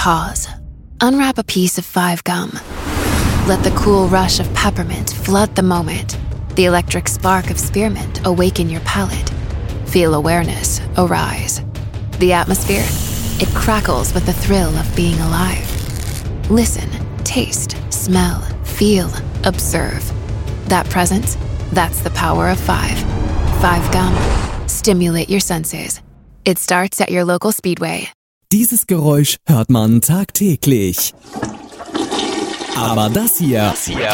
Pause. Unwrap a piece of 5 gum. Let the cool rush of peppermint flood the moment. The electric spark of spearmint awaken your palate. Feel awareness arise. The atmosphere, it crackles with the thrill of being alive. Listen, taste, smell, feel, observe. That presence, that's the power of 5. 5 gum. Stimulate your senses. It starts at your local Speedway. Dieses Geräusch hört man tagtäglich. Aber das hier